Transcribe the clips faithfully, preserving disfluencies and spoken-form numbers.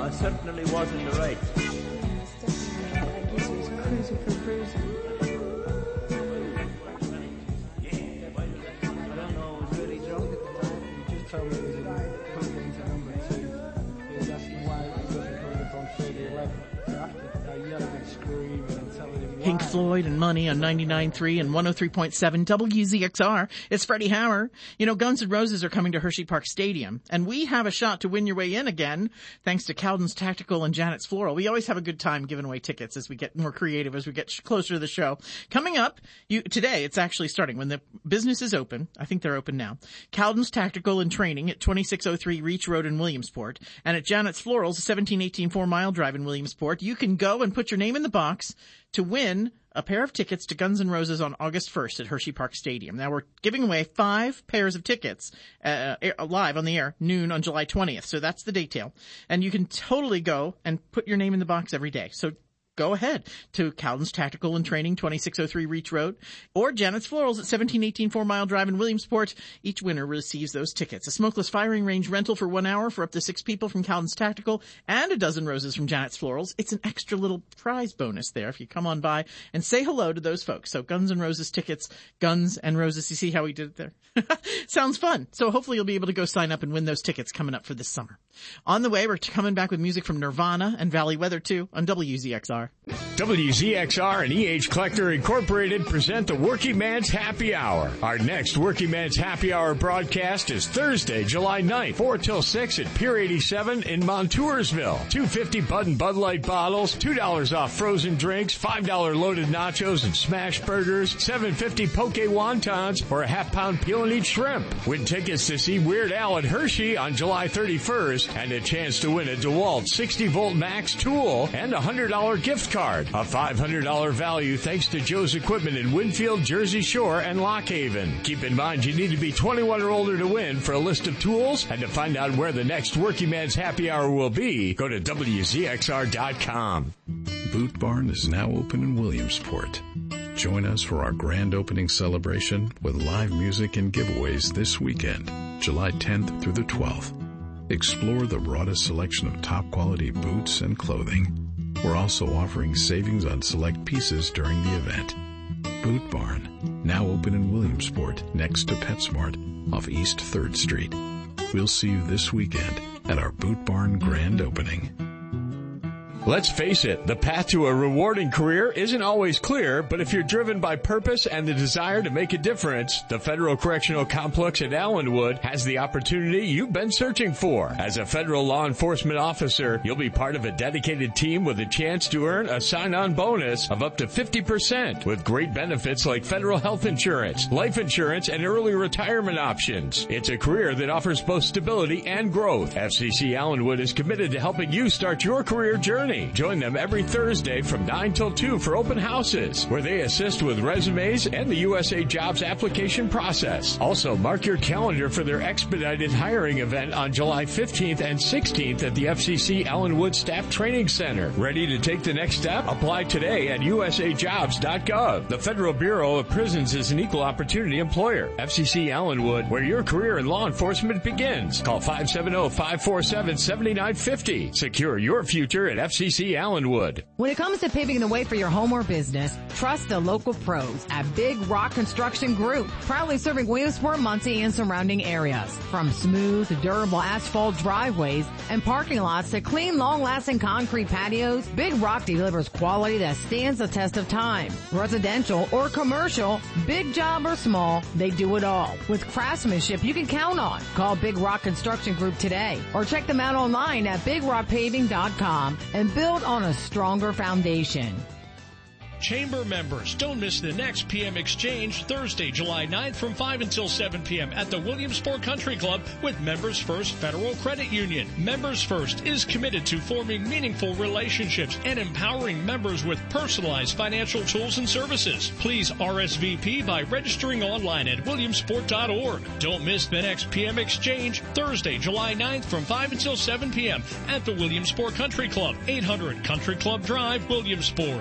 I certainly was in the right. Cruising for cruising. I don't know, I was really drunk at the time. He just told me he was in put into number two. He was asking why he wasn't coming up on thirty eleven. So after I yelling and screaming and telling him why. Pink Floyd and Money on ninety-nine point three and one oh three point seven W Z X R. It's Freddie Hauer. You know, Guns N' Roses are coming to Hershey Park Stadium, and we have a shot to win your way in again, thanks to Cowden's Tactical and Janet's Floral. We always have a good time giving away tickets as we get more creative, as we get sh- closer to the show. Coming up, you, today, it's actually starting when the business is open. I think they're open now. Cowden's Tactical and Training at twenty-six oh three Reach Road in Williamsport, and at Janet's Florals, seventeen eighteen Four Mile Drive in Williamsport. You can go and put your name in the box to win a pair of tickets to Guns N' Roses on August first at Hershey Park Stadium. Now, we're giving away five pairs of tickets uh, live on the air, noon on July twentieth. So that's the detail. And you can totally go and put your name in the box every day. So go ahead to Cowden's Tactical and Training, twenty-six oh three Reach Road, or Janet's Florals at seventeen eighteen Four Mile Drive in Williamsport. Each winner receives those tickets. A smokeless firing range rental for one hour for up to six people from Cowden's Tactical, and a dozen roses from Janet's Florals. It's an extra little prize bonus there if you come on by and say hello to those folks. So Guns N' Roses tickets, Guns and Roses. You see how we did it there? Sounds fun. So hopefully you'll be able to go sign up and win those tickets coming up for this summer. On the way, we're coming back with music from Nirvana and Valley Weather too on W Z X R. W Z X R and E H Collector Incorporated present the Working Man's Happy Hour. Our next Working Man's Happy Hour broadcast is Thursday, July ninth, four till six at Pier eighty-seven in Montoursville. two fifty Bud and Bud Light bottles, two dollars off frozen drinks, five dollars loaded nachos and smash burgers, seven fifty poke wontons, or a half pound peel and eat shrimp. Win tickets to see Weird Al at Hershey on July thirty-first and a chance to win a DeWalt sixty volt max tool and a one hundred dollars gift card. A five hundred dollars value thanks to Joe's Equipment in Winfield, Jersey Shore, and Lock Haven. Keep in mind you need to be twenty-one or older to win. For a list of tools and to find out where the next Working Man's Happy Hour will be, go to W Z X R dot com. Boot Barn is now open in Williamsport. Join us for our grand opening celebration with live music and giveaways this weekend, July tenth through the twelfth. Explore the broadest selection of top quality boots and clothing. We're also offering savings on select pieces during the event. Boot Barn, now open in Williamsport next to PetSmart off East third Street. We'll see you this weekend at our Boot Barn grand opening. Let's face it, the path to a rewarding career isn't always clear, but if you're driven by purpose and the desire to make a difference, the Federal Correctional Complex at Allenwood has the opportunity you've been searching for. As a federal law enforcement officer, you'll be part of a dedicated team with a chance to earn a sign-on bonus of up to fifty percent with great benefits like federal health insurance, life insurance, and early retirement options. It's a career that offers both stability and growth. F C C Allenwood is committed to helping you start your career journey. Join them every Thursday from nine till two for open houses, where they assist with resumes and the U S A Jobs application process. Also, mark your calendar for their expedited hiring event on July fifteenth and sixteenth at the F C C Allenwood Staff Training Center. Ready to take the next step? Apply today at U S A jobs dot gov. The Federal Bureau of Prisons is an equal opportunity employer. F C C Allenwood, where your career in law enforcement begins. Call five seven zero, five four seven, seven nine five zero. Secure your future at F C C Allenwood. When it comes to paving the way for your home or business, trust the local pros at Big Rock Construction Group, proudly serving Williamsport, Muncie, and surrounding areas. From smooth, durable asphalt driveways and parking lots to clean, long-lasting concrete patios, Big Rock delivers quality that stands the test of time. Residential or commercial, big job or small, they do it all. With craftsmanship you can count on. Call Big Rock Construction Group today or check them out online at big rock paving dot com and build on a stronger foundation. Chamber members, don't miss the next P M Exchange Thursday, July ninth from five until seven p.m. at the Williamsport Country Club with Members First Federal Credit Union. Members First is committed to forming meaningful relationships and empowering members with personalized financial tools and services. Please R S V P by registering online at williamsport dot org. Don't miss the next P M Exchange Thursday, July ninth from five until seven p.m. at the Williamsport Country Club, eight hundred Country Club Drive, Williamsport.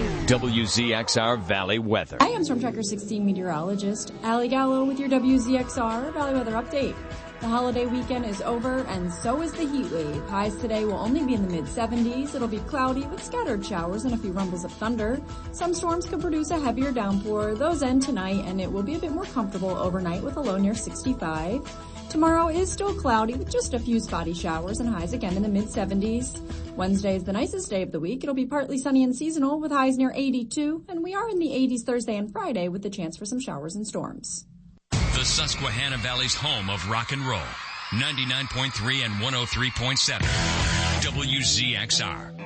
W Z X R Valley Weather. I am Storm Tracker sixteen meteorologist Allie Gallo with your W Z X R Valley Weather Update. The holiday weekend is over, and so is the heat wave. Highs today will only be in the mid seventies. It'll be cloudy with scattered showers and a few rumbles of thunder. Some storms could produce a heavier downpour. Those end tonight, and it will be a bit more comfortable overnight with a low near sixty-five. Tomorrow is still cloudy with just a few spotty showers and highs again in the mid seventies. Wednesday is the nicest day of the week. It'll be partly sunny and seasonal with highs near eighty-two, and we are in the eighties Thursday and Friday with the chance for some showers and storms. The Susquehanna Valley's home of rock and roll. ninety-nine point three and one oh three point seven. W Z X R.